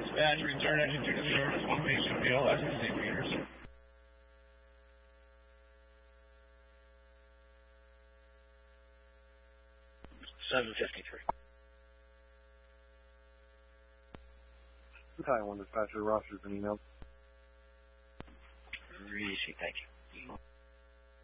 Dispatch, return engine to the service location, BLS and St. Peters. 753. Taiwan Dispatcher, Roster's been emailed. Easy, thank you.